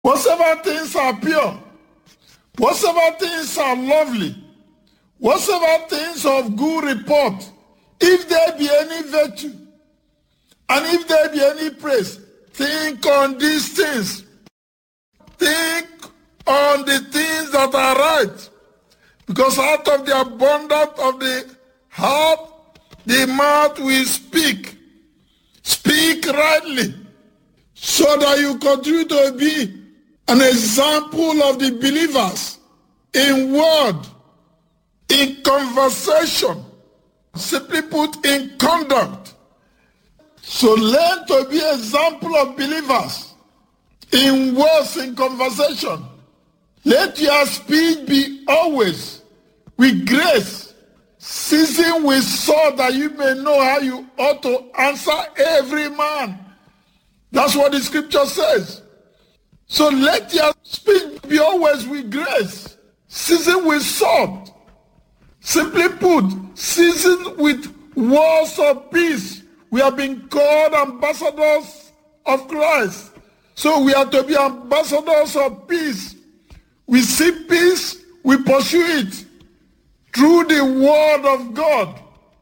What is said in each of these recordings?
Whatsoever things are pure, whatsoever things are lovely, whatsoever things of good report, if there be any virtue, and if there be any praise, think on these things. Think on the things that are right. Because out of the abundance of the heart, the mouth will speak. Speak rightly, so that you continue to be an example of the believers in word, in conversation, simply put, in conduct. So learn to be an example of believers in words, in conversation. Let your speech be always with grace, seasoned with salt, that you may know how you ought to answer every man. That's what the scripture says. So let your speech be always with grace, seasoned with salt. Simply put, seasoned with words of peace. We have been called ambassadors of Christ. So we are to be ambassadors of peace. We seek peace, we pursue it through the word of God.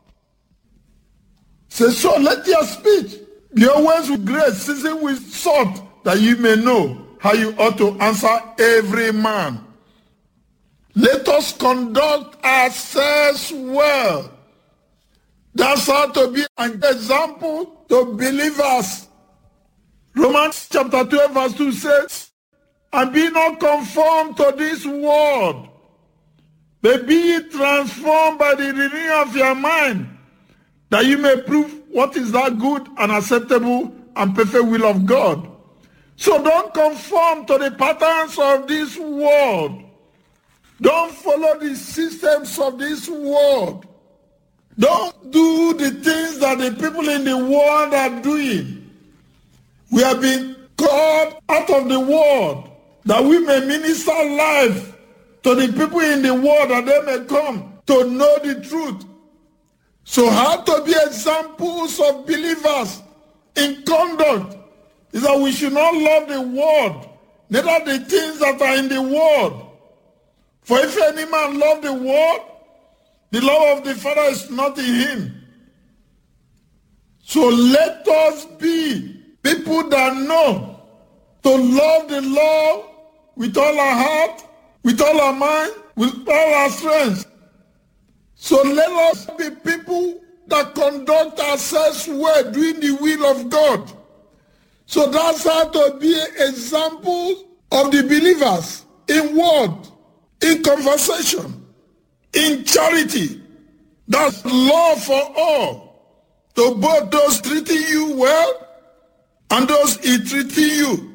So let your speech be always with grace, seasoned with salt, that you may know how you ought to answer every man. Let us conduct ourselves well. That's how to be an example to believers. Romans chapter 12 verse 2 says, and be not conformed to this world, but be ye transformed by the renewing of your mind, that you may prove what is that good and acceptable and perfect will of God. So don't conform to the patterns of this world. Don't follow the systems of this world. Don't do the things that the people in the world are doing. We have been called out of the world, that we may minister life to the people in the world, that they may come to know the truth. So how to be examples of believers in conduct is that we should not love the world, neither the things that are in the world. For if any man love the world, the love of the Father is not in him. So let us be people that know to love the Lord with all our heart, with all our mind, with all our strength. So let us be people that conduct ourselves well, doing the will of God. So that's how to be examples of the believers in word, in conversation, in charity. That's love for all, to both those treating you well and those ill-treating you.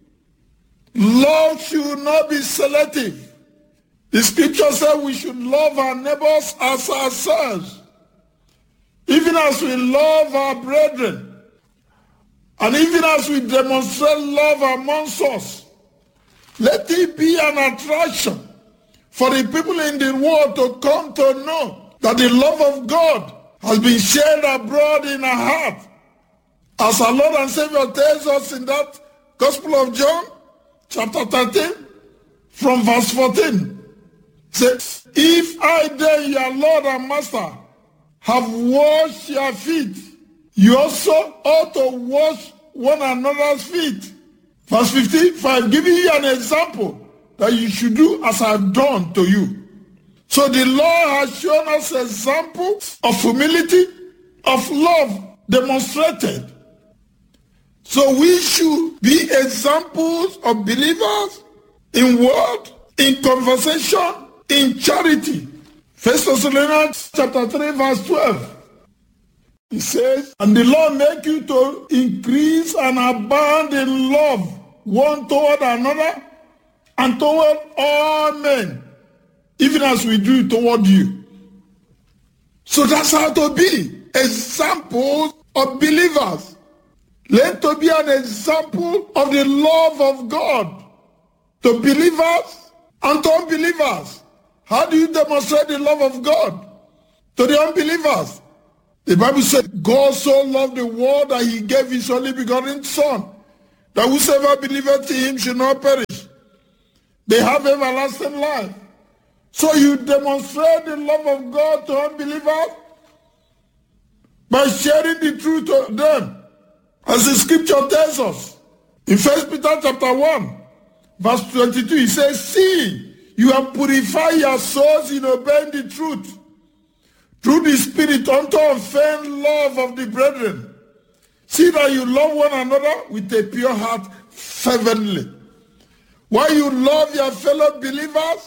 Love should not be selective. The scripture says we should love our neighbors as ourselves, even as we love our brethren, and even as we demonstrate love amongst us. Let it be an attraction for the people in the world to come to know that the love of God has been shared abroad in our heart. As our Lord and Savior tells us in that Gospel of John, chapter 13, from verse 14. Says, if I then, your Lord and Master, have washed your feet, you also ought to wash one another's feet. Verse 15, for I've given you an example that you should do as I've done to you. So the Lord has shown us examples of humility, of love demonstrated. So we should be examples of believers in word, in conversation, in charity. 1 Thessalonians chapter 3 verse 12. It says, and the Lord make you to increase and abound in love one toward another and toward all men, even as we do toward you. So that's how to be examples of believers. Learn to be an example of the love of God to believers and to unbelievers. How do you demonstrate the love of God to the unbelievers? The Bible said, God so loved the world that he gave his only begotten Son, that whosoever believeth in him should not perish. They have everlasting life. So you demonstrate the love of God to unbelievers by sharing the truth to them. As the scripture tells us, in 1 Peter chapter 1, verse 22, he says, see, you have purified your souls in obeying the truth through the Spirit unto unfeigned love of the brethren. See that you love one another with a pure heart fervently. While you love your fellow believers,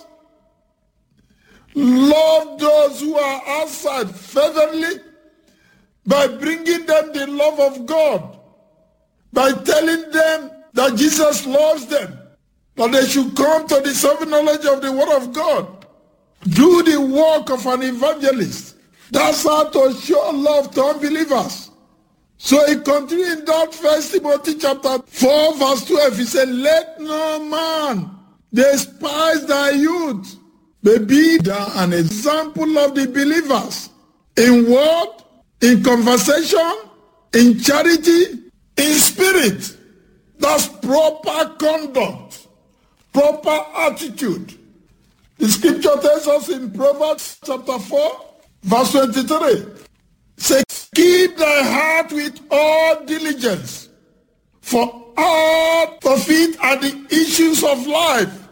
love those who are outside fervently by bringing them the love of God, by telling them that Jesus loves them, that they should come to the saving knowledge of the Word of God. Do the work of an evangelist. That's how to show love to unbelievers. So he continued in that 1 Timothy chapter 4 verse 12. He said, let no man despise thy youth, but be thou an example of the believers in word, in conversation, in charity, in spirit. That's proper conduct, proper attitude. The scripture tells us in Proverbs chapter 4, verse 23, say, keep thy heart with all diligence, for out of it are the issues of life.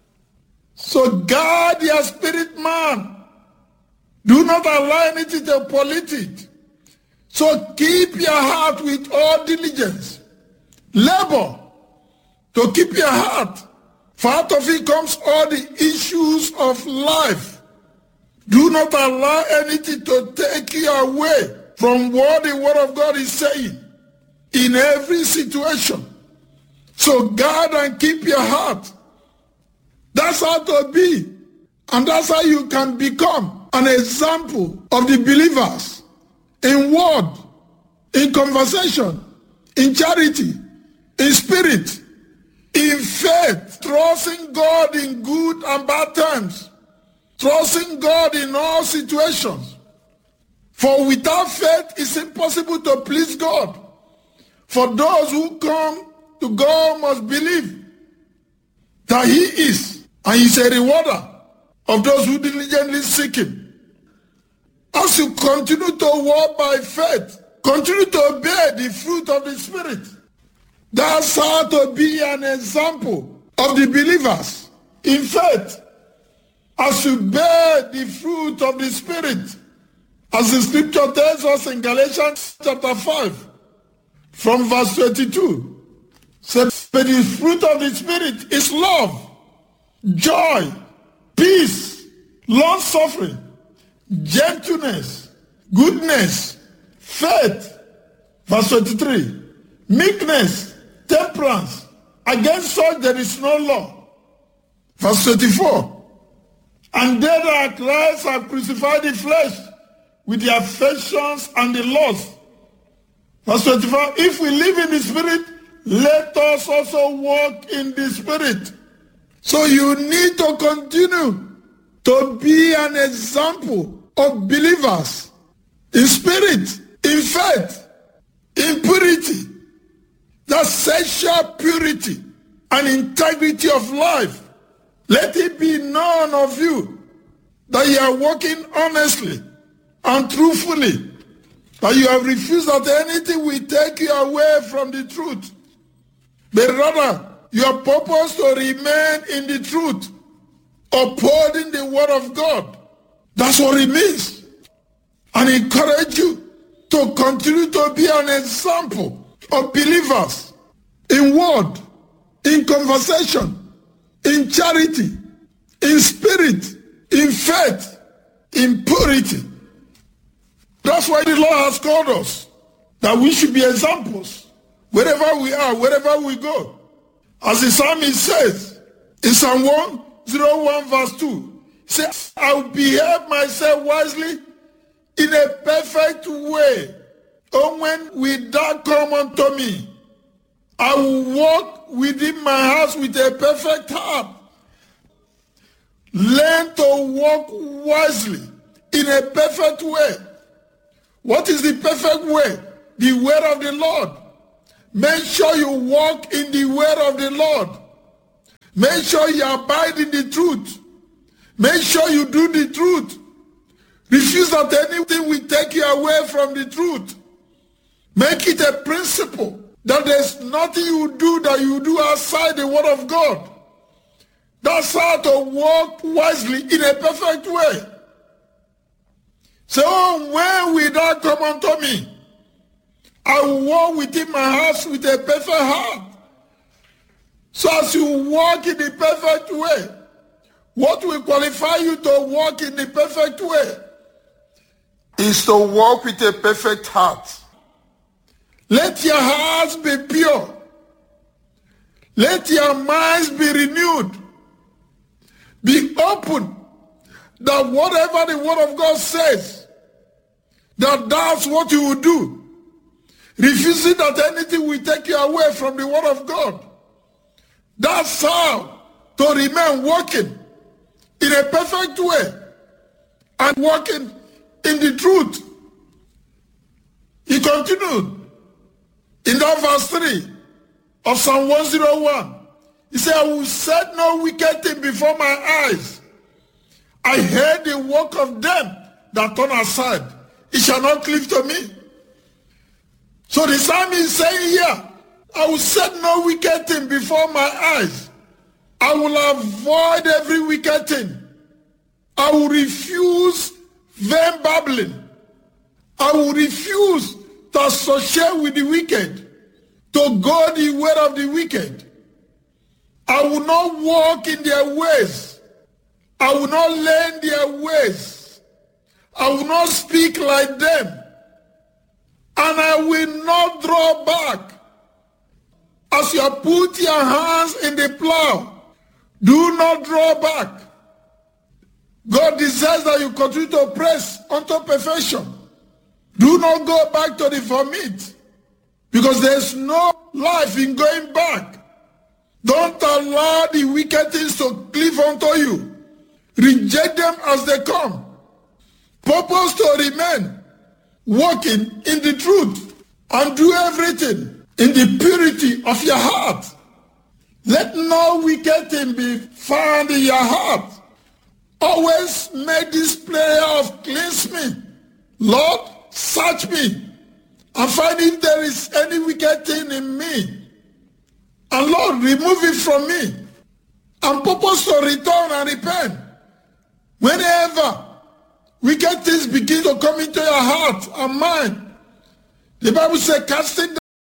So guard your spirit, man. Do not allow anything to pollute it. So keep your heart with all diligence. Labor to keep your heart. For out of it comes all the issues of life. Do not allow anything to take you away from what the Word of God is saying in every situation. So guard and keep your heart. That's how to be. And that's how you can become an example of the believers in word, in conversation, in charity, in spirit, in faith, trusting God in good and bad times, trusting God in all situations. For without faith, it's impossible to please God. For those who come to God must believe that he is, and he's a rewarder of those who diligently seek him. As you continue to walk by faith, continue to obey the fruit of the Spirit. That's how to be an example of the believers in faith. As you bear the fruit of the Spirit, as the scripture tells us in Galatians chapter 5, from verse 22, says, but the fruit of the Spirit is love, joy, peace, long-suffering, gentleness, goodness, faith, verse 23, meekness, temperance. Against such there is no law. Verse 24, and they that are Christ have crucified the flesh with the affections and the lust. Verse 25, if we live in the Spirit, let us also walk in the Spirit. So you need to continue to be an example of believers in spirit, in faith, in purity, that sexual purity and integrity of life. Let it be known of you that you are walking honestly and truthfully, that you have refused that anything will take you away from the truth, but rather your purpose to remain in the truth, upholding the Word of God. That's what it means. And encourage you to continue to be an example of believers in word, in conversation, in charity, in spirit, in faith, in purity. That's why the Lord has called us, that we should be examples wherever we are, wherever we go. As the psalmist says in Psalm 101 verse 2, he says, I will behave myself wisely in a perfect way. Oh, when will thou come unto me? I will walk within my house with a perfect heart. Learn to walk wisely in a perfect way. What is the perfect way? The word of the Lord. Make sure you walk in the word of the Lord. Make sure you abide in the truth. Make sure you do the truth. Refuse that anything will take you away from the truth. Make it a principle that there's nothing you do that you do outside the word of God. That's how to walk wisely in a perfect way. So when will thou come unto me? I will walk within my house with a perfect heart. So as you walk in the perfect way, what will qualify you to walk in the perfect way is to walk with a perfect heart. Let your hearts be pure. Let your minds be renewed. Be open that whatever the word of God says, that's what you will do. Refusing that anything will take you away from the word of God. That's how to remain walking in a perfect way and walking in the truth. He continued in that verse 3 of Psalm 101. He said, I will set no wicked thing before my eyes. I heard the work of them that turn aside. It shall not cleave to me. So the psalmist is saying here, I will set no wicked thing before my eyes. I will avoid every wicked thing. I will refuse vain babbling. I will refuse to associate with the wicked, to go the way of the wicked. I will not walk in their ways. I will not learn their ways. I will not speak like them. And I will not draw back. As you put your hands in the plow, do not draw back. God desires that you continue to press unto perfection. Do not go back to the vomit, because there's no life in going back. Don't allow the wicked things to cleave unto you. Reject them as they come. Purpose to remain walking in the truth and do everything in the purity of your heart. Let no wicked thing be found in your heart. Always make this prayer of cleanse me. Lord, search me and find if there is any wicked thing in me. And Lord, remove it from me. And purpose to return and repent. Whenever wicked things begin to come into your heart and mind, the Bible says, casting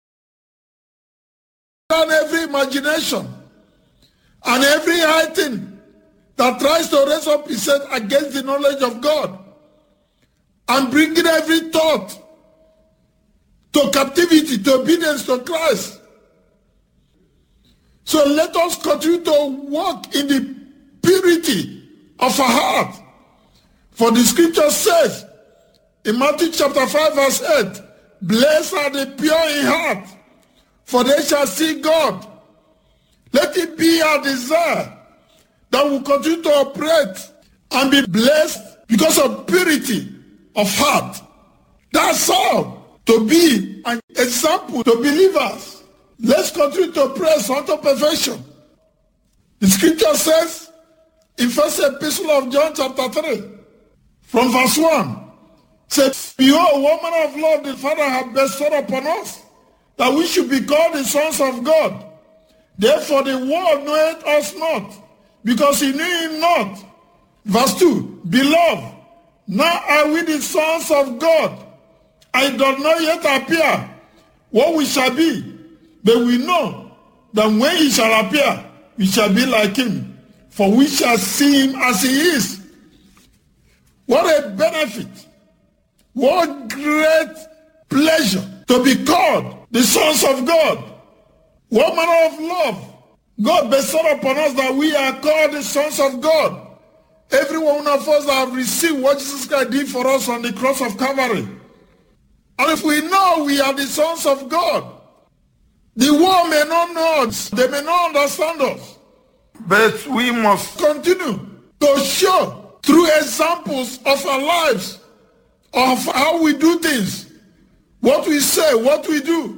down every imagination and every high thing that tries to raise up itself against the knowledge of God, and bringing every thought to captivity, to obedience to Christ. So let us continue to walk in the purity of our heart. For the scripture says in Matthew chapter 5 verse 8, blessed are the pure in heart, for they shall see God. Let it be our desire that we continue to operate and be blessed because of purity of heart. That's all. To be an example to believers. Let's continue to press unto perfection. The scripture says in first epistle of John chapter 3, from verse 1, says, behold, woman of love the Father hath bestowed upon us, that we should be called the sons of God. Therefore the world knoweth us not, because he knew him not. Verse 2, beloved, now are we the sons of God. I doth not yet appear what we shall be, but we know that when he shall appear, we shall be like him, for we shall see him as he is. What a benefit. What great pleasure to be called the sons of God. What manner of love God bestowed upon us that we are called the sons of God. Every one of us have received what Jesus Christ did for us on the cross of Calvary. And if we know we are the sons of God, the world may not know us, they may not understand us, but we must continue to show through examples of our lives, of how we do things, what we say, what we do,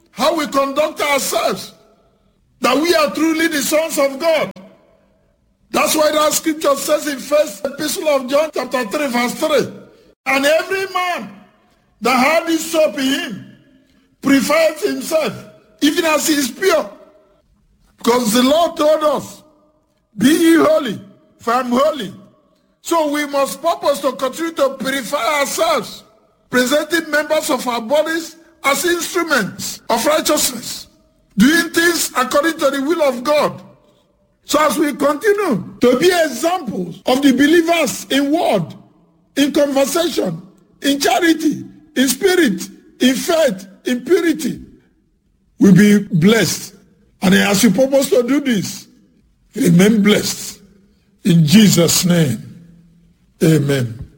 how we conduct ourselves, that we are truly the sons of God. That's why that scripture says in First Epistle of John chapter 3 verse 3, and every man that had this soap in him purifies himself, even as he is pure. Because the Lord told us, be ye holy, for I am holy. So we must purpose to continue to purify ourselves, presenting members of our bodies as instruments of righteousness, doing things according to the will of God. So as we continue to be examples of the believers in word, in conversation, in charity, in spirit, in faith, in purity, we'll be blessed. And as you purpose to do this, remain blessed. In Jesus' name, amen.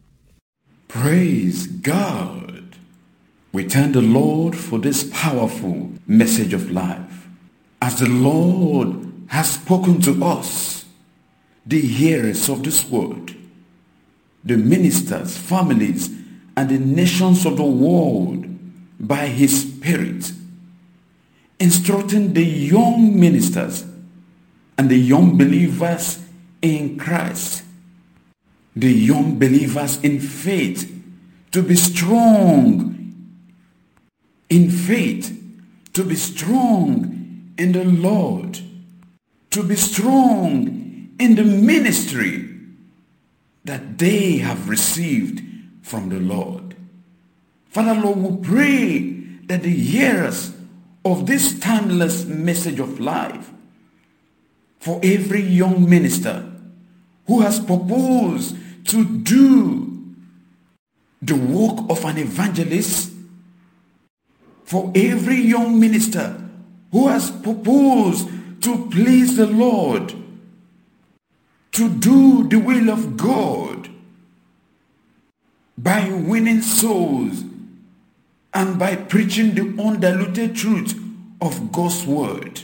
Praise God. We thank the Lord for this powerful message of life. As the Lord has spoken to us, the hearers of this word, the ministers, families, and the nations of the world by his Spirit, instructing the young ministers and the young believers in Christ, the young believers in faith, to be strong in faith, to be strong in the Lord, to be strong in the ministry that they have received from the Lord. Father, Lord, we pray that the hearers of this timeless message of life, for every young minister who has proposed to do the work of an evangelist, for every young minister who has proposed to please the Lord, to do the will of God by winning souls and by preaching the undiluted truth of God's word.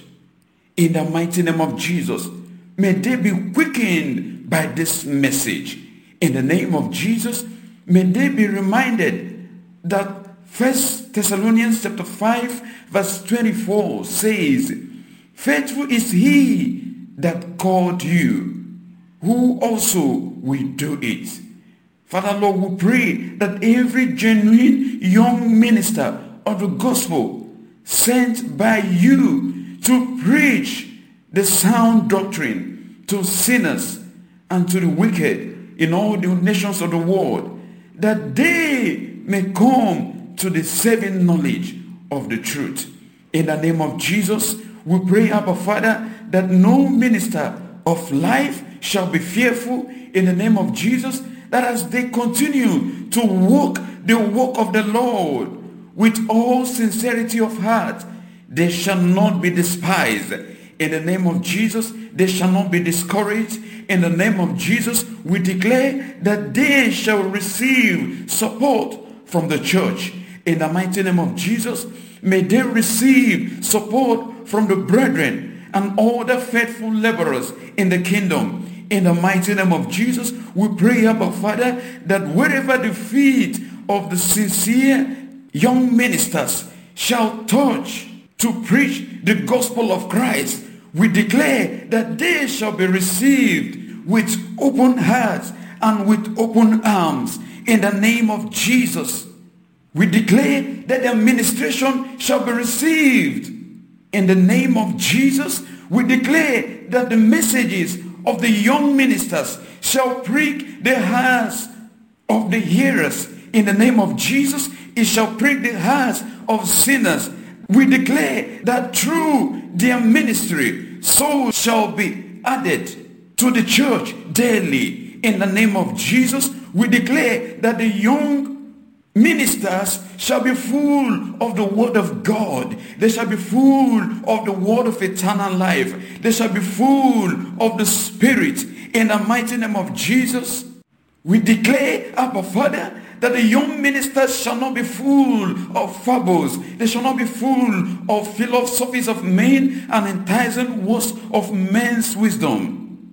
In the mighty name of Jesus, may they be quickened by this message. In the name of Jesus, may they be reminded that 1 Thessalonians chapter 5 verse 24 says, faithful is he that called you, who also will do it. Father, Lord, we pray that every genuine young minister of the gospel sent by you to preach the sound doctrine to sinners and to the wicked in all the nations of the world, that they may come to the saving knowledge of the truth. In the name of Jesus, we pray, Abba Father, that no minister of life shall be fearful, in the name of Jesus, that as they continue to walk the walk of the Lord with all sincerity of heart, they shall not be despised. In the name of Jesus, they shall not be discouraged. In the name of Jesus, we declare that they shall receive support from the church. In the mighty name of Jesus, may they receive support from the brethren and all the faithful laborers in the kingdom. In the mighty name of Jesus, we pray, Abba Father, that wherever the feet of the sincere young ministers shall touch to preach the gospel of Christ, we declare that they shall be received with open hearts and with open arms. In the name of Jesus, we declare that their ministration shall be received. In the name of Jesus, we declare that the messages of the young ministers shall prick the hearts of the hearers. In the name of Jesus, it shall prick the hearts of sinners. We declare that through their ministry, souls shall be added to the church daily. In the name of Jesus, we declare that the young ministers shall be full of the word of God. They shall be full of the word of eternal life. They shall be full of the Spirit. In the mighty name of Jesus, we declare, Abba Father, that the young ministers shall not be full of fables. They shall not be full of philosophies of men and enticing words of men's wisdom.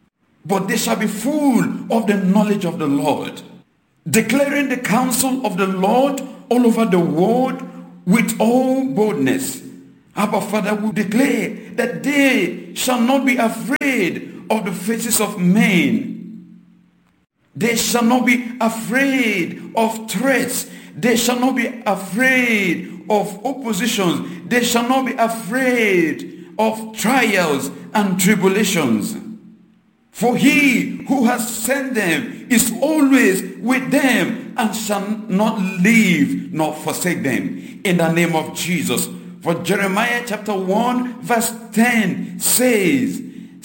But they shall be full of the knowledge of the Lord, declaring the counsel of the Lord all over the world with all boldness. Abba Father, we declare that they shall not be afraid of the faces of men. They shall not be afraid of threats. They shall not be afraid of oppositions. They shall not be afraid of trials and tribulations. For he who has sent them is always with them and shall not leave nor forsake them. In the name of Jesus. For Jeremiah chapter 1 verse 10 says,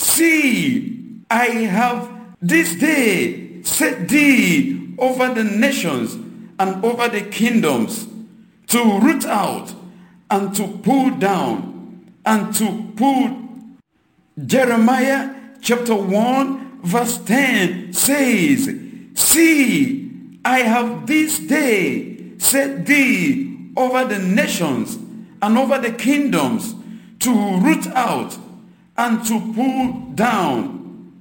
See, I have this day set thee over the nations and over the kingdoms, to root out and to pull down and to pull. Jeremiah chapter 1 verse 10 says, See, I have this day set thee over the nations and over the kingdoms, to root out and to pull down.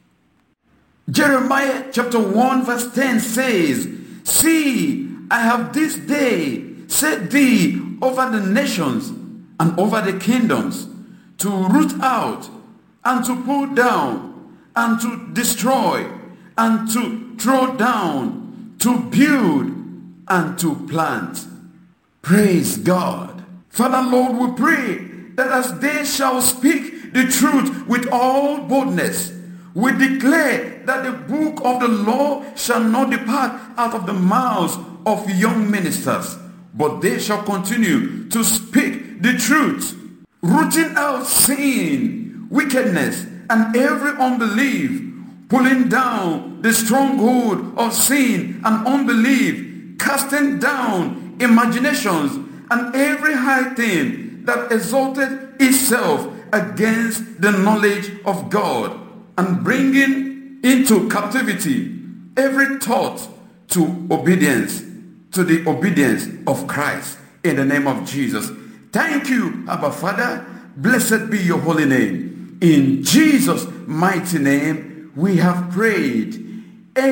Jeremiah chapter 1 verse 10 says, See, I have this day set thee over the nations and over the kingdoms, to root out and to pull down and to destroy and to throw down, to build and to plant. Praise God. Father, Lord, we pray that as they shall speak the truth with all boldness, we declare that the book of the law shall not depart out of the mouths of young ministers, but they shall continue to speak the truth, rooting out sin, wickedness, and every unbelief, pulling down the stronghold of sin and unbelief, casting down imaginations and every high thing that exalted itself against the knowledge of God, and bringing into captivity every thought to obedience, to the obedience of Christ, in the name of Jesus. Thank you, Abba Father. Blessed be your holy name. In Jesus' mighty name we have prayed.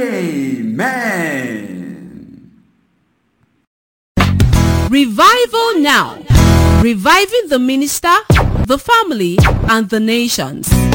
Amen. Revival Now, reviving the minister, the family, and the nations.